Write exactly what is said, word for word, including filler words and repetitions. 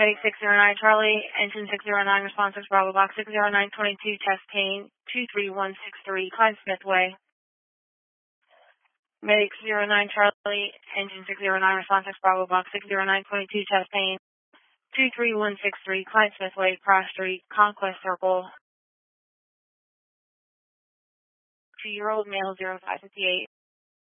Medic six zero nine Charlie, engine six zero nine, response six Bravo box six zero nine twenty-two, chest pain, two three one six three, Klein Smith Way. Medic zero nine Charlie, engine six zero nine, response six Bravo box six zero nine twenty-two, chest pain, two three one six three, Klein Smith Way, Cross Street, Conquest Circle. Two-year-old male zero five fifty-eight.